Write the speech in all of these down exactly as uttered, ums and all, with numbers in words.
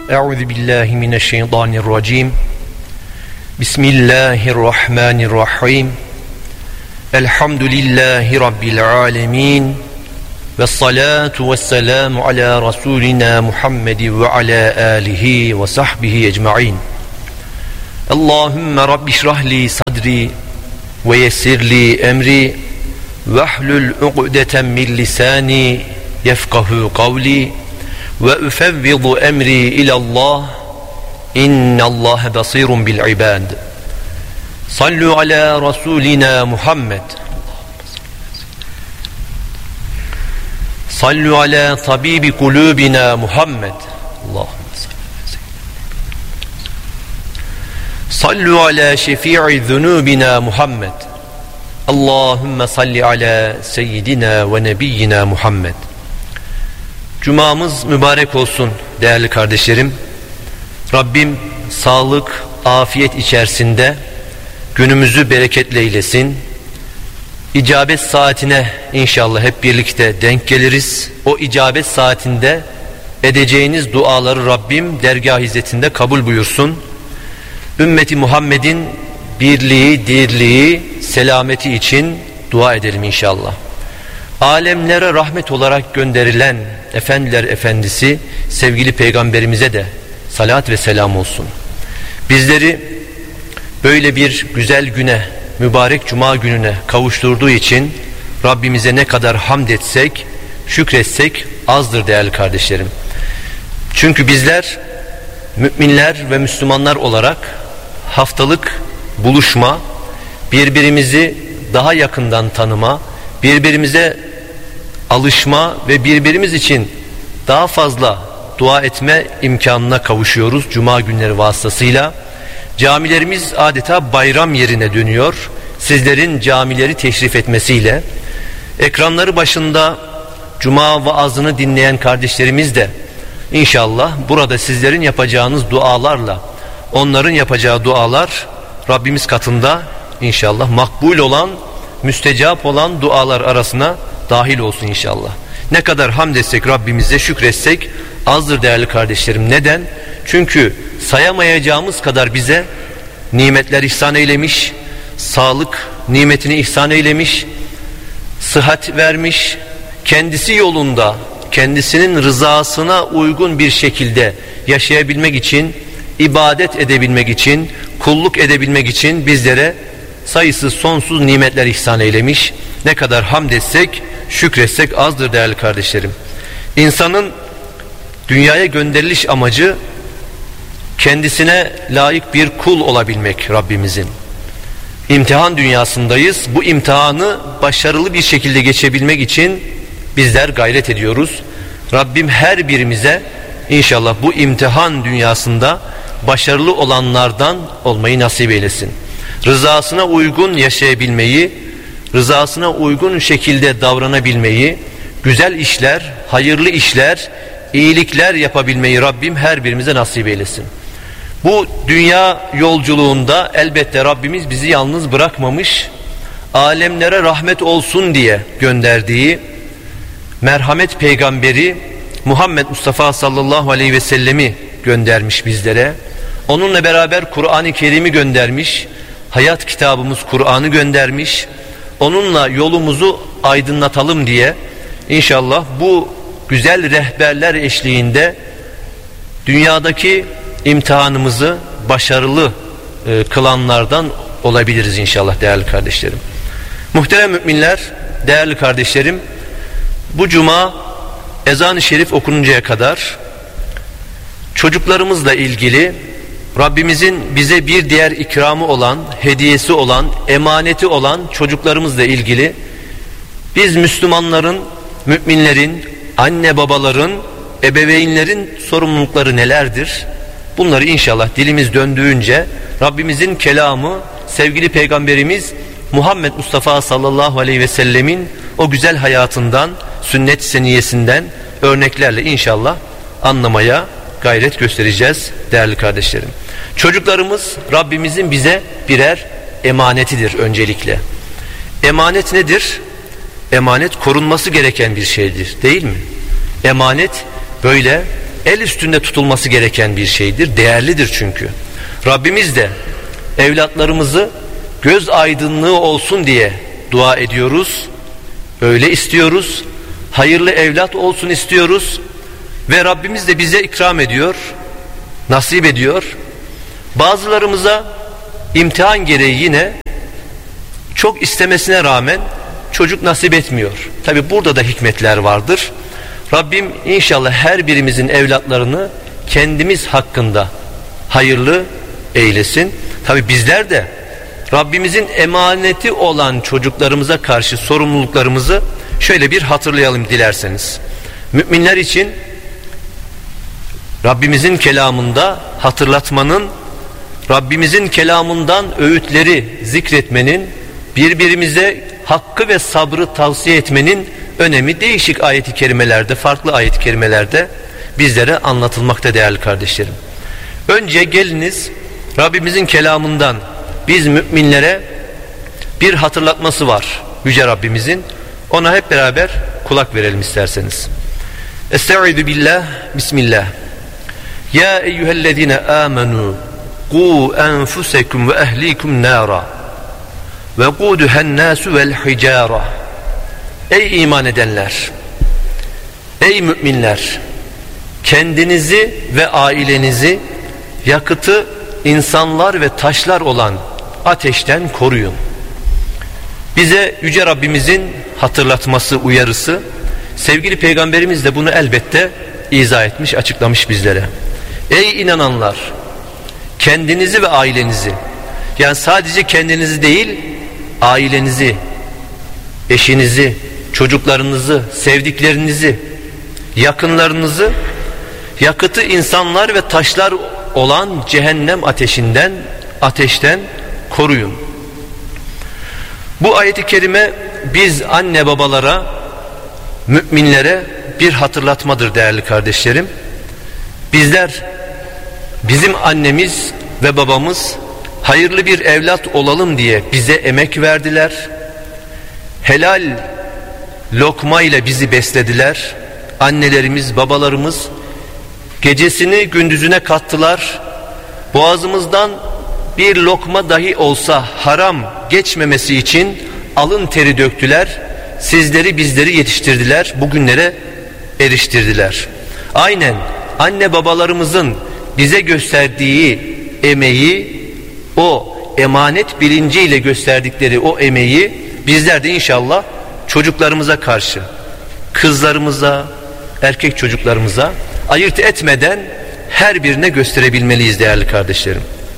Euzu billahi mineşşeytanirracim. Bismillahirrahmanirrahim. Elhamdülillahi rabbil alamin. Ve salatu ve selamu ala Rasulina Muhammed ve ala alihi ve sahbihi ecmaîn. Allahümme Rabbi şrahli sadri ve yessirli emri ve ahlul uqdeten min lisani yefkahu kavli ve üfevvidu emri ilallah innallâhe basirun bil ibad. Sallu ala Rasulina Muhammed. Sallu ala tabibi kulubina Muhammed. Allahümme sallu ala şefi'i zunubina Muhammed. Allahümme salli ala seyyidina ve nebiyyina Muhammed. Cumamız mübarek olsun değerli kardeşlerim. Rabbim sağlık, afiyet içerisinde günümüzü bereketli eylesin. İcabet saatine inşallah hep birlikte denk geliriz. O icabet saatinde edeceğiniz duaları Rabbim dergâh izzetinde kabul buyursun. Ümmeti Muhammed'in birliği, dirliği, selameti için dua edelim inşallah. Alemlere rahmet olarak gönderilen Efendiler Efendisi sevgili Peygamberimize de salat ve selam olsun. Bizleri böyle bir güzel güne, mübarek cuma gününe kavuşturduğu için Rabbimize ne kadar hamd etsek, şükretsek azdır değerli kardeşlerim. Çünkü bizler müminler ve Müslümanlar olarak haftalık buluşma, birbirimizi daha yakından tanıma, birbirimize alışma ve birbirimiz için daha fazla dua etme imkanına kavuşuyoruz cuma günleri vasıtasıyla. Camilerimiz adeta bayram yerine dönüyor. Sizlerin camileri teşrif etmesiyle ekranları başında cuma vaazını dinleyen kardeşlerimiz de İnşallah burada sizlerin yapacağınız dualarla, onların yapacağı dualar Rabbimiz katında inşallah makbul olan, müstecap olan dualar arasına dahil olsun inşallah. Ne kadar hamd etsek, Rabbimize şükretsek azdır değerli kardeşlerim. Neden? Çünkü sayamayacağımız kadar bize nimetler ihsan eylemiş, sağlık nimetini ihsan eylemiş, sıhhat vermiş, kendisi yolunda, kendisinin rızasına uygun bir şekilde yaşayabilmek için, ibadet edebilmek için, kulluk edebilmek için bizlere sayısız sonsuz nimetler ihsan eylemiş. Ne kadar hamd etsek, şükretsek azdır değerli kardeşlerim. İnsanın dünyaya gönderiliş amacı kendisine layık bir kul olabilmek Rabbimizin. İmtihan dünyasındayız. Bu imtihanı başarılı bir şekilde geçebilmek için bizler gayret ediyoruz. Rabbim her birimize inşallah bu imtihan dünyasında başarılı olanlardan olmayı nasip eylesin. Rızasına uygun yaşayabilmeyi, rızasına uygun şekilde davranabilmeyi, güzel işler, hayırlı işler, iyilikler yapabilmeyi Rabbim her birimize nasip eylesin. Bu dünya yolculuğunda elbette Rabbimiz bizi yalnız bırakmamış, alemlere rahmet olsun diye gönderdiği merhamet peygamberi Muhammed Mustafa sallallahu aleyhi ve sellemi göndermiş bizlere. Onunla beraber Kur'an-ı Kerim'i göndermiş, hayat kitabımız Kur'an'ı göndermiş. Onunla yolumuzu aydınlatalım diye inşallah bu güzel rehberler eşliğinde dünyadaki imtihanımızı başarılı e, kılanlardan olabiliriz inşallah değerli kardeşlerim. Muhterem müminler, değerli kardeşlerim, bu cuma ezan-ı şerif okununcaya kadar çocuklarımızla ilgili Rabbimizin bize bir diğer ikramı olan, hediyesi olan, emaneti olan çocuklarımızla ilgili biz Müslümanların, müminlerin, anne babaların, ebeveynlerin sorumlulukları nelerdir? Bunları inşallah dilimiz döndüğünce Rabbimizin kelamı, sevgili Peygamberimiz Muhammed Mustafa sallallahu aleyhi ve sellemin o güzel hayatından, sünnet seniyesinden örneklerle inşallah anlamaya gayret göstereceğiz değerli kardeşlerim. Çocuklarımız Rabbimizin bize birer emanetidir öncelikle. Emanet nedir? Emanet korunması gereken bir şeydir, değil mi? Emanet böyle el üstünde tutulması gereken bir şeydir, değerlidir çünkü. Rabbimiz de evlatlarımızı göz aydınlığı olsun diye dua ediyoruz, öyle istiyoruz, hayırlı evlat olsun istiyoruz ve Rabbimiz de bize ikram ediyor, nasip ediyor. Bazılarımıza imtihan gereği yine çok istemesine rağmen çocuk nasip etmiyor. Tabi burada da hikmetler vardır. Rabbim inşallah her birimizin evlatlarını kendimiz hakkında hayırlı eylesin. Tabi bizler de Rabbimizin emaneti olan çocuklarımıza karşı sorumluluklarımızı şöyle bir hatırlayalım dilerseniz. Müminler için Rabbimizin kelamında hatırlatmanın, Rabbimizin kelamından öğütleri zikretmenin, birbirimize hakkı ve sabrı tavsiye etmenin önemi değişik ayet-i kerimelerde, farklı ayet-i kerimelerde bizlere anlatılmakta değerli kardeşlerim. Önce geliniz Rabbimizin kelamından biz müminlere bir hatırlatması var Yüce Rabbimizin. Ona hep beraber kulak verelim isterseniz. Estaizu billah, bismillah. Ya eyyühellezine amenu qu enfusekum ve ehlikum nara ve quduhen nasu vel hicara. Ey iman edenler, ey müminler, kendinizi ve ailenizi yakıtı insanlar ve taşlar olan ateşten koruyun. Bize Yüce Rabbimizin hatırlatması, uyarısı, sevgili Peygamberimiz de bunu elbette izah etmiş, açıklamış bizlere. Ey inananlar, kendinizi ve ailenizi, yani sadece kendinizi değil, ailenizi, eşinizi, çocuklarınızı, sevdiklerinizi, yakınlarınızı yakıtı insanlar ve taşlar olan cehennem ateşinden, ateşten koruyun. Bu ayet-i kerime biz anne babalara, müminlere bir hatırlatmadır değerli kardeşlerim. Bizler, bizim annemiz ve babamız hayırlı bir evlat olalım diye bize emek verdiler. Helal lokma ile bizi beslediler. Annelerimiz, babalarımız gecesini gündüzüne kattılar. Boğazımızdan bir lokma dahi olsa haram geçmemesi için alın teri döktüler. Sizleri, bizleri yetiştirdiler. Bugünlere eriştirdiler. Aynen anne babalarımızın bize gösterdiği emeği, o emanet bilinciyle gösterdikleri o emeği bizler de inşallah çocuklarımıza karşı, kızlarımıza, erkek çocuklarımıza ayırt etmeden her birine gösterebilmeliyiz değerli kardeşlerim.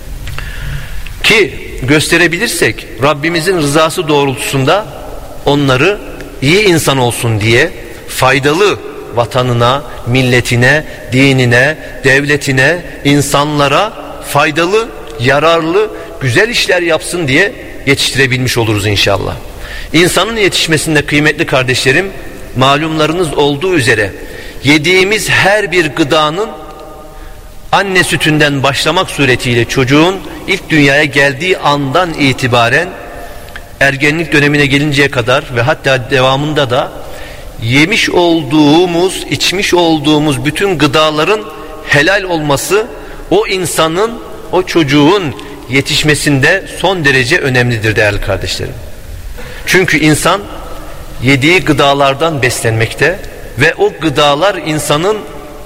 Ki gösterebilirsek Rabbimizin rızası doğrultusunda onları iyi insan olsun diye faydalı vatanına, milletine, dinine, devletine, insanlara faydalı, yararlı, güzel işler yapsın diye yetiştirebilmiş oluruz inşallah. İnsanın yetişmesinde kıymetli kardeşlerim, malumlarınız olduğu üzere yediğimiz her bir gıdanın anne sütünden başlamak suretiyle çocuğun ilk dünyaya geldiği andan itibaren ergenlik dönemine gelinceye kadar ve hatta devamında da yemiş olduğumuz, içmiş olduğumuz bütün gıdaların helal olması o insanın, o çocuğun yetişmesinde son derece önemlidir değerli kardeşlerim. Çünkü insan yediği gıdalardan beslenmekte ve o gıdalar insanın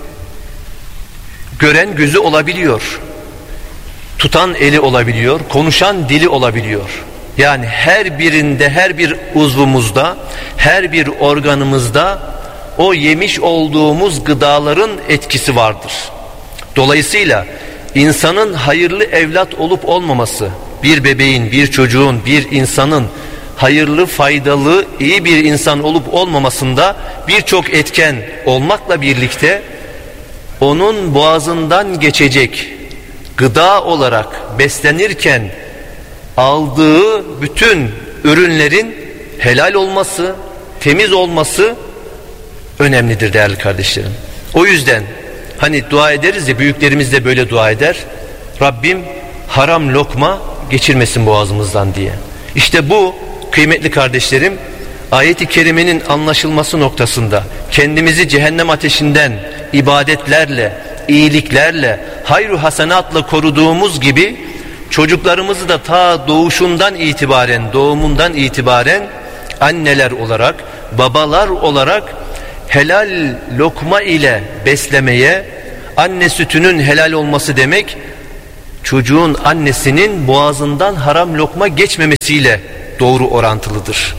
gören gözü olabiliyor, tutan eli olabiliyor, konuşan dili olabiliyor. Yani her birinde, her bir uzvumuzda, her bir organımızda o yemiş olduğumuz gıdaların etkisi vardır. Dolayısıyla insanın hayırlı evlat olup olmaması, bir bebeğin, bir çocuğun, bir insanın hayırlı, faydalı, iyi bir insan olup olmamasında birçok etken olmakla birlikte onun boğazından geçecek gıda olarak beslenirken aldığı bütün ürünlerin helal olması, temiz olması önemlidir değerli kardeşlerim. O yüzden hani dua ederiz ya, büyüklerimiz de böyle dua eder. Rabbim haram lokma geçirmesin boğazımızdan diye. İşte bu kıymetli kardeşlerim, ayet-i kerimenin anlaşılması noktasında kendimizi cehennem ateşinden ibadetlerle, iyiliklerle, hayru hasenatla koruduğumuz gibi çocuklarımızı da ta doğuşundan itibaren, doğumundan itibaren anneler olarak, babalar olarak helal lokma ile beslemeye, anne sütünün helal olması demek, çocuğun annesinin boğazından haram lokma geçmemesiyle doğru orantılıdır.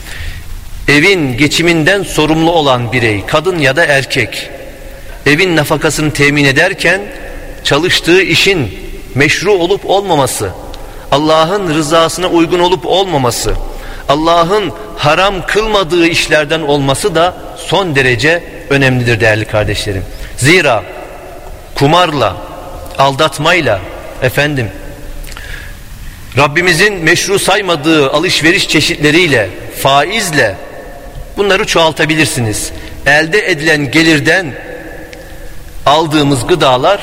Evin geçiminden sorumlu olan birey, kadın ya da erkek, evin nafakasını temin ederken çalıştığı işin meşru olup olmaması, Allah'ın rızasına uygun olup olmaması, Allah'ın haram kılmadığı işlerden olması da son derece önemlidir değerli kardeşlerim. Zira kumarla, aldatmayla, efendim Rabbimizin meşru saymadığı alışveriş çeşitleriyle, faizle bunları çoğaltabilirsiniz. Elde edilen gelirden aldığımız gıdalar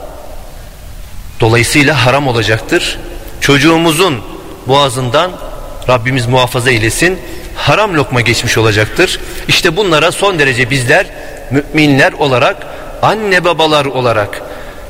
dolayısıyla haram olacaktır. Çocuğumuzun boğazından Rabbimiz muhafaza eylesin, haram lokma geçmiş olacaktır. İşte bunlara son derece bizler müminler olarak, anne babalar olarak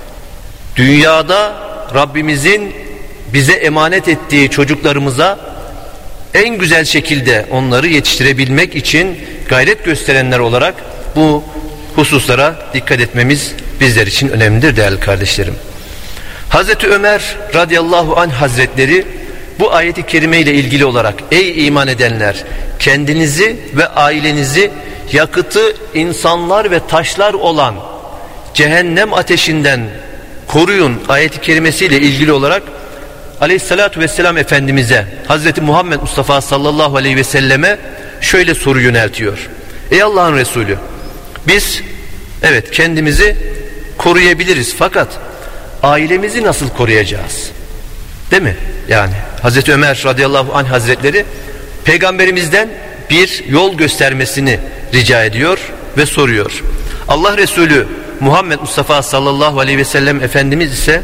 dünyada Rabbimizin bize emanet ettiği çocuklarımıza en güzel şekilde onları yetiştirebilmek için gayret gösterenler olarak bu hususlara dikkat etmemiz bizler için önemlidir değerli kardeşlerim. Hazreti Ömer radıyallahu anh hazretleri bu ayeti kerime ile ilgili olarak, ey iman edenler, kendinizi ve ailenizi yakıtı insanlar ve taşlar olan cehennem ateşinden koruyun ayeti kerimesiyle ilgili olarak Aleyhissalatu vesselam Efendimiz'e, Hazreti Muhammed Mustafa sallallahu aleyhi ve selleme şöyle soru yöneltiyor. Ey Allah'ın Resulü, biz evet kendimizi koruyabiliriz fakat ailemizi nasıl koruyacağız? Değil mi? Yani Hazreti Ömer radıyallahu anh hazretleri peygamberimizden bir yol göstermesini rica ediyor ve soruyor. Allah Resulü Muhammed Mustafa sallallahu aleyhi ve sellem Efendimiz ise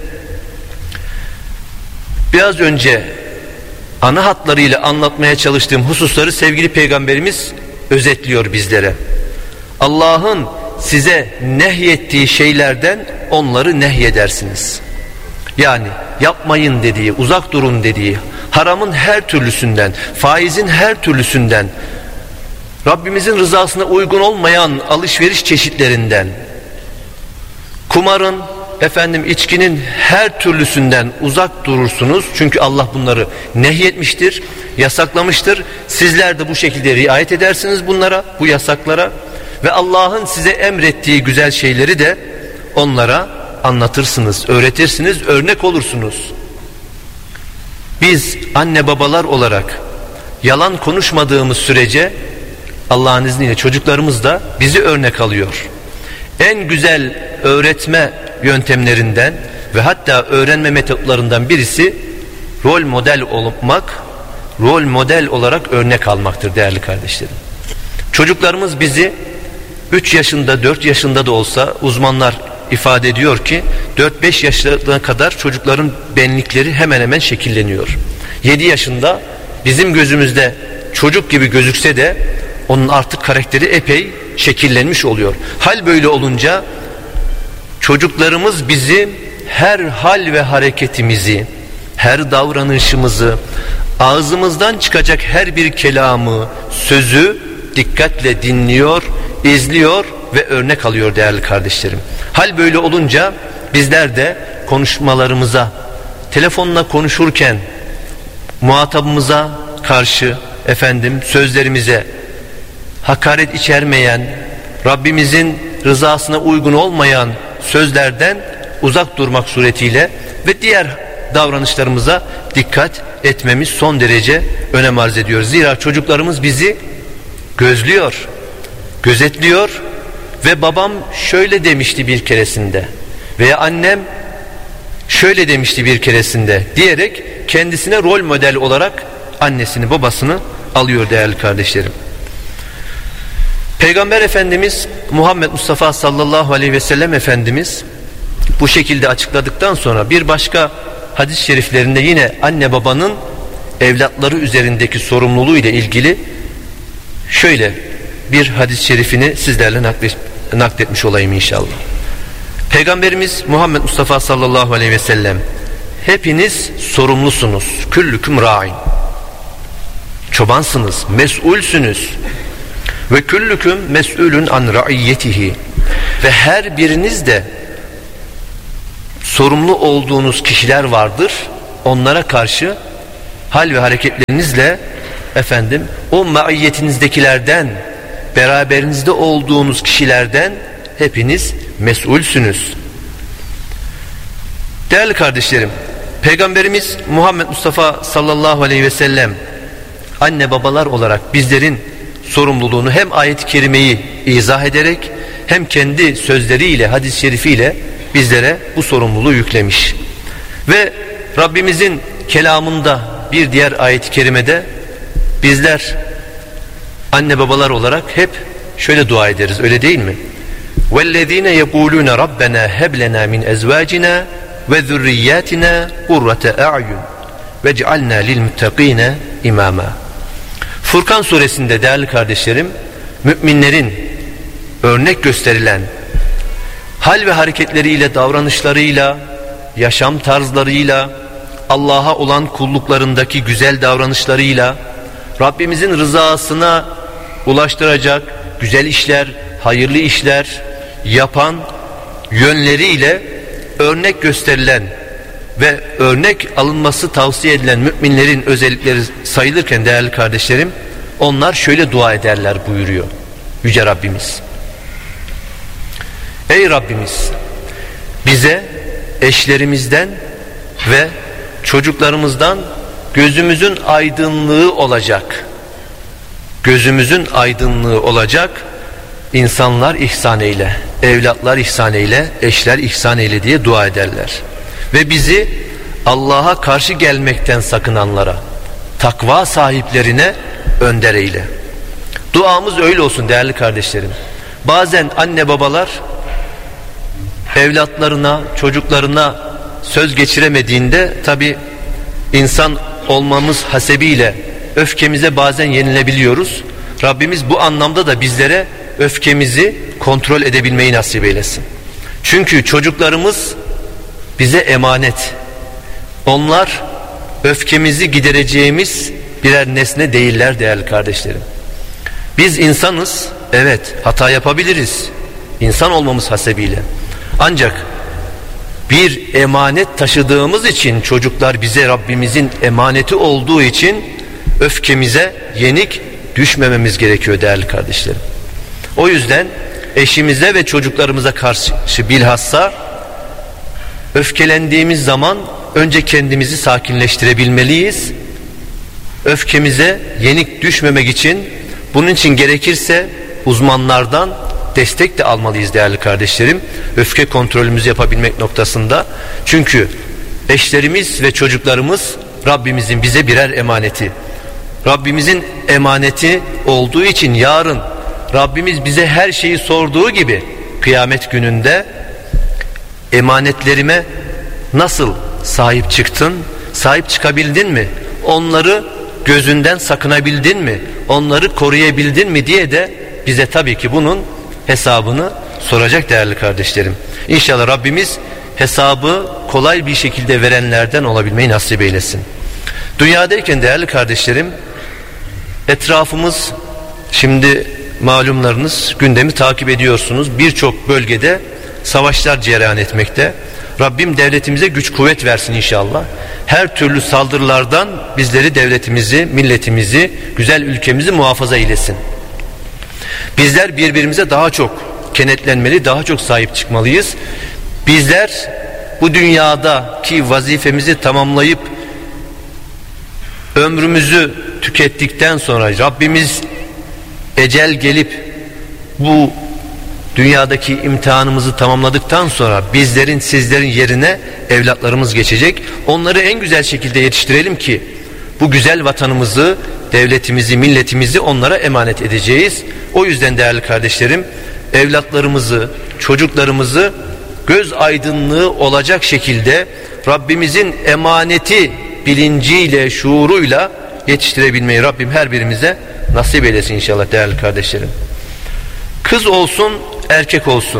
biraz önce ana hatlarıyla anlatmaya çalıştığım hususları sevgili peygamberimiz özetliyor bizlere. Allah'ın size nehyettiği şeylerden onları nehyedersiniz. Yani yapmayın dediği, uzak durun dediği, haramın her türlüsünden, faizin her türlüsünden, Rabbimizin rızasına uygun olmayan alışveriş çeşitlerinden, kumarın, efendim içkinin her türlüsünden uzak durursunuz. Çünkü Allah bunları nehyetmiştir, yasaklamıştır. Sizler de bu şekilde riayet edersiniz bunlara, bu yasaklara ve Allah'ın size emrettiği güzel şeyleri de onlara anlatırsınız, öğretirsiniz, örnek olursunuz. Biz anne babalar olarak yalan konuşmadığımız sürece Allah'ın izniyle çocuklarımız da bizi örnek alıyor. En güzel öğretme yöntemlerinden ve hatta öğrenme metotlarından birisi rol model olmak, rol model olarak örnek almaktır değerli kardeşlerim. Çocuklarımız bizi üç yaşında, dört yaşında da olsa uzmanlar ifade ediyor ki dört beş yaşlarına kadar çocukların benlikleri hemen hemen şekilleniyor. yedi yaşında bizim gözümüzde çocuk gibi gözükse de onun artık karakteri epey şekillenmiş oluyor. Hal böyle olunca çocuklarımız bizi her hal ve hareketimizi, her davranışımızı, ağzımızdan çıkacak her bir kelamı, sözü dikkatle dinliyor, izliyor ve örnek alıyor değerli kardeşlerim. Hal böyle olunca bizler de konuşmalarımıza, telefonla konuşurken muhatabımıza karşı efendim sözlerimize hakaret içermeyen, Rabbimizin rızasına uygun olmayan sözlerden uzak durmak suretiyle ve diğer davranışlarımıza dikkat etmemiz son derece önem arz ediyor. Zira çocuklarımız bizi gözlüyor, gözetliyor ve babam şöyle demişti bir keresinde veya annem şöyle demişti bir keresinde diyerek kendisine rol model olarak annesini babasını alıyor değerli kardeşlerim. Peygamber Efendimiz Muhammed Mustafa sallallahu aleyhi ve sellem Efendimiz bu şekilde açıkladıktan sonra bir başka hadis-i şeriflerinde yine anne babanın evlatları üzerindeki sorumluluğu ile ilgili şöyle bir hadis-i şerifini sizlerle nakletmiş olayım inşallah. Peygamberimiz Muhammed Mustafa sallallahu aleyhi ve sellem, hepiniz sorumlusunuz. Küllüküm ra'in. Çobansınız, mes'ulsünüz. Ve küllüküm mes'ulun an ra'iyyetihi. Ve her biriniz de sorumlu olduğunuz kişiler vardır. Onlara karşı hal ve hareketlerinizle efendim o maiyetinizdekilerden, beraberinizde olduğunuz kişilerden hepiniz mes'ulsünüz. Değerli kardeşlerim, Peygamberimiz Muhammed Mustafa sallallahu aleyhi ve sellem anne babalar olarak bizlerin sorumluluğunu hem ayet-i kerimeyi izah ederek hem kendi sözleriyle, hadis-i şerifiyle bizlere bu sorumluluğu yüklemiş. Ve Rabbimizin kelamında bir diğer ayet-i kerimede bizler anne babalar olarak hep şöyle dua ederiz, öyle değil mi? وَالَّذ۪ينَ يَقُولُونَ رَبَّنَا هَبْ لَنَا مِنْ اَزْوَاجِنَا وَذُرِّيَّاتِنَا قُرَّةَ اَعْيُنْ وَاجْعَلْنَا لِلْمُتَّق۪ينَ اِمَامًا. Furkan suresinde değerli kardeşlerim, müminlerin örnek gösterilen hal ve hareketleriyle, davranışlarıyla, yaşam tarzlarıyla, Allah'a olan kulluklarındaki güzel davranışlarıyla, Rabbimizin rızasına ulaştıracak güzel işler, hayırlı işler yapan yönleriyle örnek gösterilen ve örnek alınması tavsiye edilen müminlerin özellikleri sayılırken değerli kardeşlerim, onlar şöyle dua ederler buyuruyor Yüce Rabbimiz. Ey Rabbimiz, bize eşlerimizden ve çocuklarımızdan gözümüzün aydınlığı olacak, gözümüzün aydınlığı olacak insanlar ihsan eyle, evlatlar ihsan eyle, eşler ihsan eyle diye dua ederler. Ve bizi Allah'a karşı gelmekten sakınanlara, takva sahiplerine önder eyle. Duamız öyle olsun değerli kardeşlerim. Bazen anne babalar evlatlarına, çocuklarına söz geçiremediğinde tabi insan olmamız hasebiyle öfkemize bazen yenilebiliyoruz. Rabbimiz bu anlamda da bizlere öfkemizi kontrol edebilmeyi nasip eylesin. Çünkü çocuklarımız bize emanet. Onlar öfkemizi gidereceğimiz birer nesne değiller değerli kardeşlerim. Biz insanız, evet, hata yapabiliriz. İnsan olmamız hasebiyle. Ancak bir emanet taşıdığımız için, çocuklar bize Rabbimizin emaneti olduğu için öfkemize yenik düşmememiz gerekiyor değerli kardeşlerim. O yüzden eşimize ve çocuklarımıza karşı bilhassa öfkelendiğimiz zaman önce kendimizi sakinleştirebilmeliyiz. Öfkemize yenik düşmemek için, bunun için gerekirse uzmanlardan destek de almalıyız değerli kardeşlerim. Öfke kontrolümüzü yapabilmek noktasında. Çünkü eşlerimiz ve çocuklarımız Rabbimizin bize birer emaneti. Rabbimizin emaneti olduğu için yarın Rabbimiz bize her şeyi sorduğu gibi kıyamet gününde emanetlerime nasıl sahip çıktın, sahip çıkabildin mi, onları gözünden sakınabildin mi, onları koruyabildin mi diye de bize tabii ki bunun hesabını soracak değerli kardeşlerim. İnşallah Rabbimiz hesabı kolay bir şekilde verenlerden olabilmeyi nasip eylesin. Dünyadayken değerli kardeşlerim, etrafımız, şimdi malumlarınız, gündemi takip ediyorsunuz, birçok bölgede savaşlar cereyan etmekte. Rabbim devletimize güç kuvvet versin inşallah. Her türlü saldırılardan bizleri, devletimizi, milletimizi, güzel ülkemizi muhafaza eylesin. Bizler birbirimize daha çok kenetlenmeli, daha çok sahip çıkmalıyız. Bizler bu dünyadaki vazifemizi tamamlayıp ömrümüzü tükettikten sonra, Rabbimiz ecel gelip bu dünyadaki imtihanımızı tamamladıktan sonra bizlerin, sizlerin yerine evlatlarımız geçecek. Onları en güzel şekilde yetiştirelim ki bu güzel vatanımızı, devletimizi, milletimizi onlara emanet edeceğiz. O yüzden değerli kardeşlerim, evlatlarımızı, çocuklarımızı göz aydınlığı olacak şekilde Rabbimizin emaneti bilinciyle, şuuruyla yetiştirebilmeyi Rabbim her birimize nasip eylesin inşallah değerli kardeşlerim. Kız olsun, erkek olsun.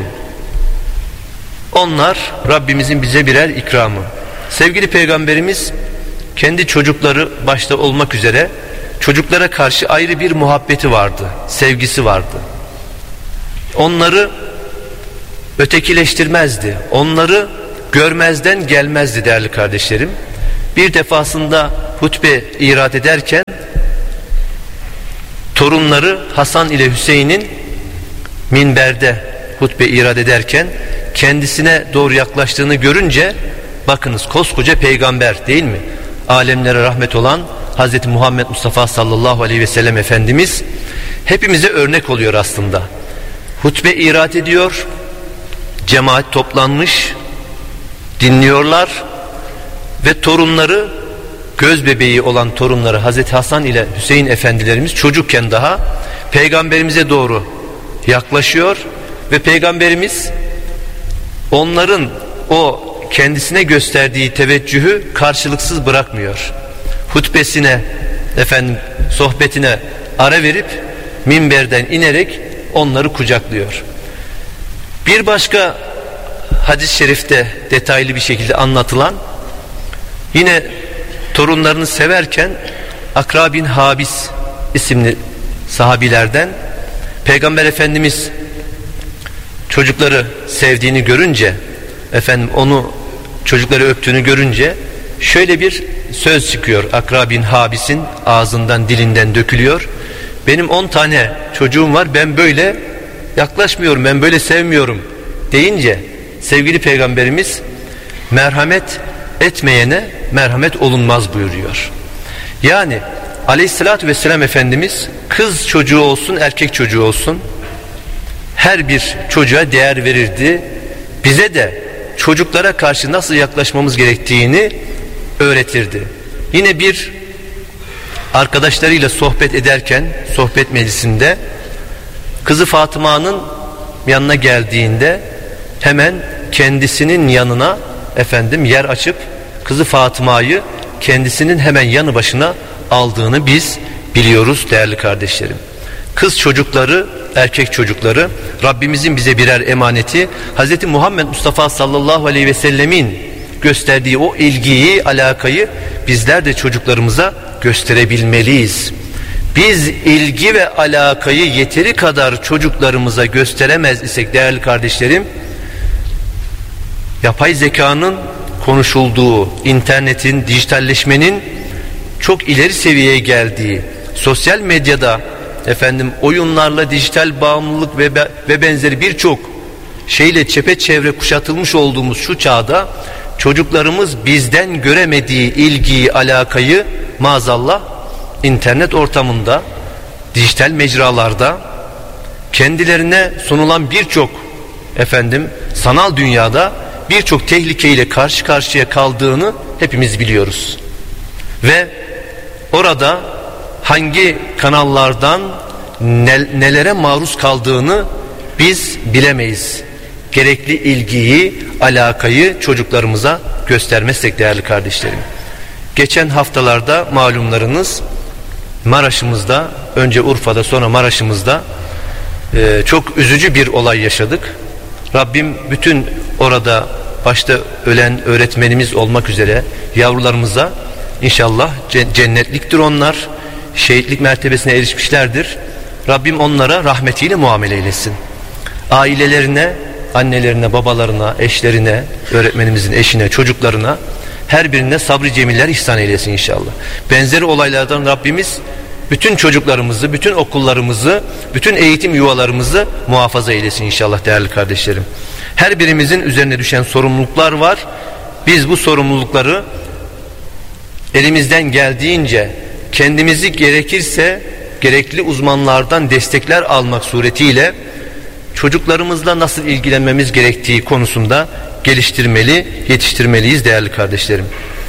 Onlar Rabbimizin bize birer ikramı. Sevgili Peygamberimiz kendi çocukları başta olmak üzere çocuklara karşı ayrı bir muhabbeti vardı, sevgisi vardı. Onları ötekileştirmezdi, onları görmezden gelmezdi değerli kardeşlerim. Bir defasında hutbe irad ederken torunları Hasan ile Hüseyin'in minberde hutbe irad ederken kendisine doğru yaklaştığını görünce, bakınız koskoca peygamber değil mi? Alemlere rahmet olan Hazreti Muhammed Mustafa sallallahu aleyhi ve sellem Efendimiz hepimize örnek oluyor aslında. Hutbe irad ediyor, cemaat toplanmış, dinliyorlar ve torunları, göz bebeği olan torunları Hazreti Hasan ile Hüseyin efendilerimiz çocukken daha peygamberimize doğru yaklaşıyor ve peygamberimiz onların o kendisine gösterdiği teveccühü karşılıksız bırakmıyor. Hutbesine, efendim sohbetine ara verip minberden inerek onları kucaklıyor. Bir başka hadis-i şerifte detaylı bir şekilde anlatılan, yine torunlarını severken Akra bin Habis isimli sahabilerden Peygamber Efendimiz çocukları sevdiğini görünce, efendim onu çocukları öptüğünü görünce şöyle bir söz çıkıyor Akra bin Habis'in ağzından, dilinden dökülüyor. Benim on tane çocuğum var, ben böyle yaklaşmıyorum, ben böyle sevmiyorum deyince sevgili Peygamberimiz merhamet etmeyene merhamet olunmaz buyuruyor. Yani Aleyhisselatü Vesselam Efendimiz kız çocuğu olsun erkek çocuğu olsun her bir çocuğa değer verirdi. Bize de çocuklara karşı nasıl yaklaşmamız gerektiğini öğretirdi. Yine bir arkadaşlarıyla sohbet ederken sohbet meclisinde kızı Fatıma'nın yanına geldiğinde hemen kendisinin yanına efendim yer açıp kızı Fatıma'yı kendisinin hemen yanı başına aldığını biz biliyoruz değerli kardeşlerim. Kız çocukları, erkek çocukları Rabbimizin bize birer emaneti. Hz. Muhammed Mustafa sallallahu aleyhi ve sellemin gösterdiği o ilgiyi, alakayı bizler de çocuklarımıza gösterebilmeliyiz. Biz ilgi ve alakayı yeteri kadar çocuklarımıza gösteremez isek değerli kardeşlerim, yapay zekanın konuşulduğu, internetin, dijitalleşmenin çok ileri seviyeye geldiği, sosyal medyada efendim oyunlarla dijital bağımlılık ve, ve benzeri birçok şeyle çepeçevre kuşatılmış olduğumuz şu çağda çocuklarımız bizden göremediği ilgiyi, alakayı maazallah internet ortamında, dijital mecralarda kendilerine sunulan birçok efendim sanal dünyada birçok tehlikeyle karşı karşıya kaldığını hepimiz biliyoruz. Ve orada hangi kanallardan nelere maruz kaldığını biz bilemeyiz. Gerekli ilgiyi, alakayı çocuklarımıza göstermezsek değerli kardeşlerim. Geçen haftalarda malumlarınız Maraş'ımızda, önce Urfa'da sonra Maraş'ımızda e, çok üzücü bir olay yaşadık. Rabbim bütün orada başta ölen öğretmenimiz olmak üzere yavrularımıza inşallah cennetliktir onlar. Şehitlik mertebesine erişmişlerdir. Rabbim onlara rahmetiyle muamele eylesin. Ailelerine, annelerine, babalarına, eşlerine, öğretmenimizin eşine, çocuklarına her birine sabrı cemiller ihsan eylesin inşallah. Benzeri olaylardan Rabbimiz bütün çocuklarımızı, bütün okullarımızı, bütün eğitim yuvalarımızı muhafaza eylesin inşallah değerli kardeşlerim. Her birimizin üzerine düşen sorumluluklar var. Biz bu sorumlulukları elimizden geldiğince kendimizi gerekirse gerekli uzmanlardan destekler almak suretiyle çocuklarımızla nasıl ilgilenmemiz gerektiği konusunda geliştirmeli, yetiştirmeliyiz değerli kardeşlerim.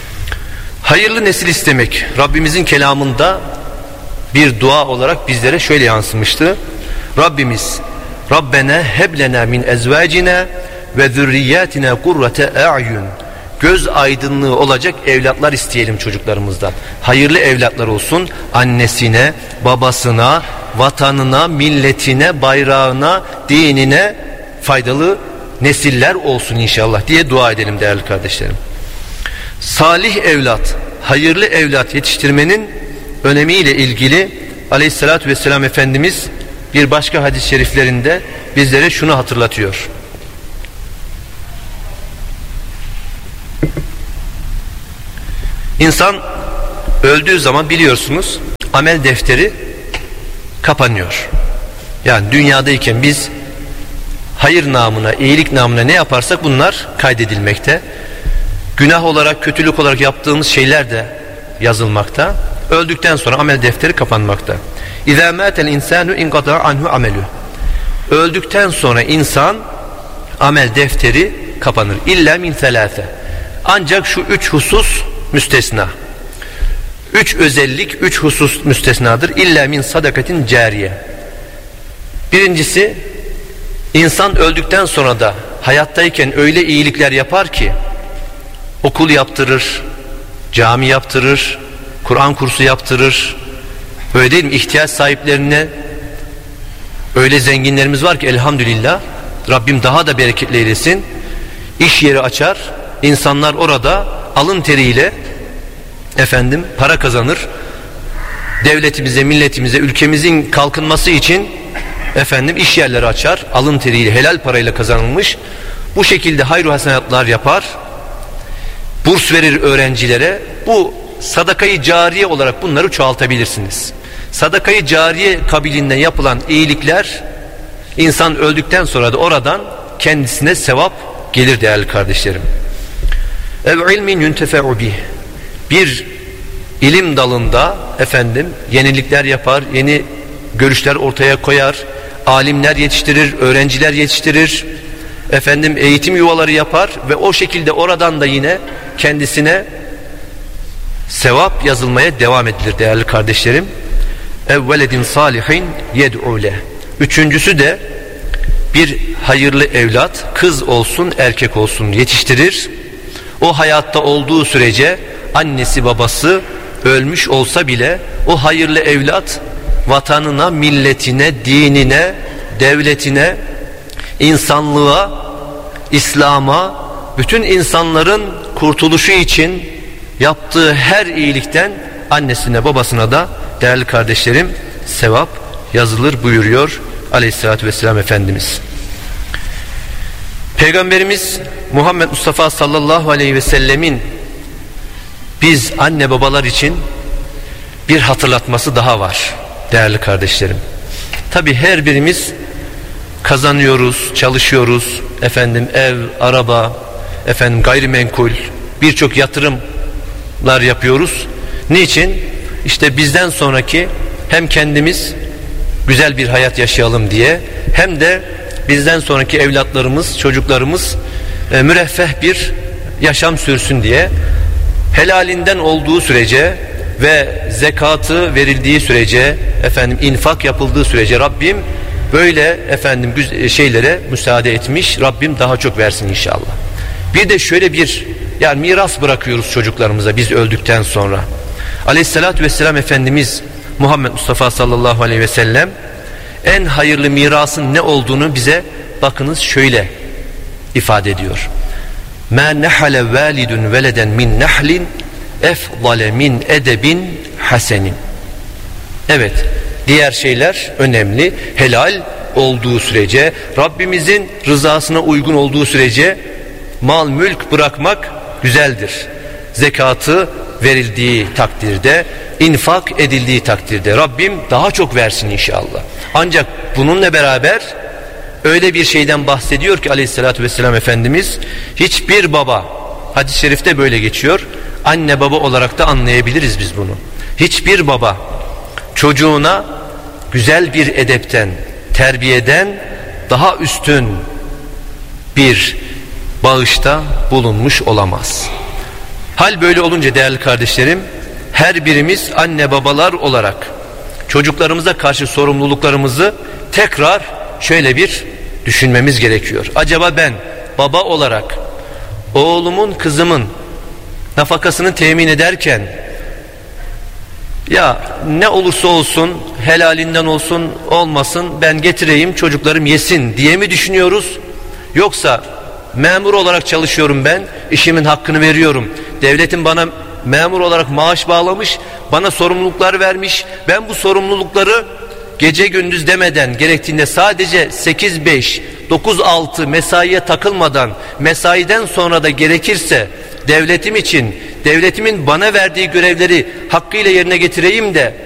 Hayırlı nesil istemek Rabbimizin kelamında bir dua olarak bizlere şöyle yansımıştı. Rabbimiz Rabbena heblena min ezvacina ve zürriyatina kurrate a'yun göz aydınlığı olacak evlatlar isteyelim çocuklarımızdan. Hayırlı evlatlar olsun, annesine, babasına, vatanına, milletine, bayrağına, dinine faydalı nesiller olsun inşallah diye dua edelim değerli kardeşlerim. Salih evlat, hayırlı evlat yetiştirmenin önemiyle ilgili Aleyhisselatü Vesselam Efendimiz bir başka hadis-i şeriflerinde bizlere şunu hatırlatıyor. İnsan öldüğü zaman biliyorsunuz amel defteri kapanıyor. Yani dünyadayken biz hayır namına, iyilik namına ne yaparsak bunlar kaydedilmekte. Günah olarak, kötülük olarak yaptığımız şeyler de yazılmakta. Öldükten sonra amel defteri kapanmakta. İzâ mâtel insânu inqatâ anhu amelü. Öldükten sonra insan amel defteri kapanır. İllâ min selâse. Ancak şu üç husus müstesna. Üç özellik, üç husus müstesnadır. İllâ min sadakatin cariye. Birincisi, insan öldükten sonra da hayattayken öyle iyilikler yapar ki okul yaptırır, cami yaptırır, Kur'an kursu yaptırır. Öyle değil mi? İhtiyaç sahiplerine öyle zenginlerimiz var ki elhamdülillah, Rabbim daha da bereketli eylesin. İş yeri açar, insanlar orada alın teriyle efendim para kazanır. Devletimize, milletimize, ülkemizin kalkınması için efendim iş yerleri açar, alın teriyle, helal parayla kazanılmış. Bu şekilde hayır hasenatlar yapar. Burs verir öğrencilere. Bu sadakayı cariye olarak bunları çoğaltabilirsiniz. Sadakayı cariye kabilinden yapılan iyilikler, insan öldükten sonra da oradan kendisine sevap gelir değerli kardeşlerim. Ev ilmin yuntefe'u bih. Bir ilim dalında efendim yenilikler yapar, yeni görüşler ortaya koyar, alimler yetiştirir, öğrenciler yetiştirir, efendim eğitim yuvaları yapar ve o şekilde oradan da yine kendisine sevap yazılmaya devam edilir değerli kardeşlerim. Evveledin salihin yed'u leh. Üçüncüsü de bir hayırlı evlat, kız olsun erkek olsun yetiştirir. O hayatta olduğu sürece annesi babası ölmüş olsa bile o hayırlı evlat vatanına, milletine, dinine, devletine, insanlığa, İslam'a, bütün insanların kurtuluşu için yaptığı her iyilikten annesine babasına da değerli kardeşlerim sevap yazılır buyuruyor Aleyhisselatü Vesselam Efendimiz. Peygamberimiz Muhammed Mustafa sallallahu aleyhi ve sellemin biz anne babalar için bir hatırlatması daha var değerli kardeşlerim. Tabi her birimiz kazanıyoruz, çalışıyoruz, efendim ev, araba, efendim gayrimenkul, birçok yatırımlar yapıyoruz. Niçin? İşte bizden sonraki hem kendimiz güzel bir hayat yaşayalım diye, hem de bizden sonraki evlatlarımız, çocuklarımız e, müreffeh bir yaşam sürsün diye. Helalinden olduğu sürece ve zekatı verildiği sürece, efendim infak yapıldığı sürece Rabbim böyle efendim şeylere müsaade etmiş. Rabbim daha çok versin inşallah. Bir de şöyle bir yani miras bırakıyoruz çocuklarımıza biz öldükten sonra. Aleyhissalatü vesselam Efendimiz Muhammed Mustafa sallallahu aleyhi ve sellem en hayırlı mirasın ne olduğunu bize bakınız şöyle ifade ediyor. مَا نَحَلَ وَالِدٌ وَلَدًا مِنْ نَحْلٍ اَفْضَلَ مِنْ اَدَبٍ حَسَنٍ. Evet, diğer şeyler önemli. Helal olduğu sürece, Rabbimizin rızasına uygun olduğu sürece mal mülk bırakmak güzeldir. Zekatı verildiği takdirde, infak edildiği takdirde Rabbim daha çok versin inşallah. Ancak bununla beraber öyle bir şeyden bahsediyor ki Aleyhisselatü Vesselam Efendimiz, hiçbir baba, hadis-i şerifte böyle geçiyor, anne baba olarak da anlayabiliriz biz bunu. Hiçbir baba çocuğuna güzel bir edepten, terbiyeden daha üstün bir bağışta bulunmuş olamaz. Hal böyle olunca değerli kardeşlerim, her birimiz anne babalar olarak çocuklarımıza karşı sorumluluklarımızı tekrar şöyle bir düşünmemiz gerekiyor. Acaba ben baba olarak oğlumun, kızımın nafakasını temin ederken ya ne olursa olsun, helalinden olsun olmasın, ben getireyim çocuklarım yesin diye mi düşünüyoruz? Yoksa memur olarak çalışıyorum, ben işimin hakkını veriyorum, devletin bana memur olarak maaş bağlamış, bana sorumluluklar vermiş, ben bu sorumlulukları gece gündüz demeden, gerektiğinde sadece sekiz beş dokuz altı mesaiye takılmadan, mesaiden sonra da gerekirse devletim için, devletimin bana verdiği görevleri hakkıyla yerine getireyim de